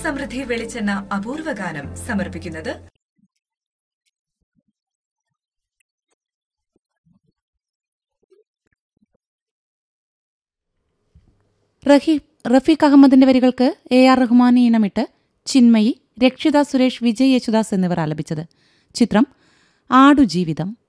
സമൃദ്ധി വെളിച്ചെണ്ണ അപൂർവ ഗാനം സമർപ്പിക്കുന്നത് റഫീഖ് അഹമ്മദിന്റെ വരികൾക്ക് AR റഹ്മാൻ ഈണമിട്ട് ചിന്മയി, രക്ഷിത സുരേഷ്, വിജയ് യേശുദാസ് എന്നിവർ ആലപിച്ചത്. ചിത്രം ആടുജീവിതം.